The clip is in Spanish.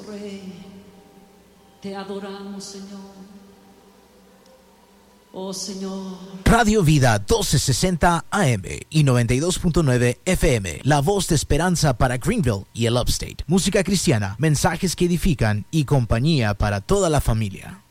Rey, te adoramos, Señor. Oh Señor. Radio Vida 1260 AM y 92.9 FM, la voz de esperanza para Greenville y el Upstate. Música cristiana, mensajes que edifican y compañía para toda la familia.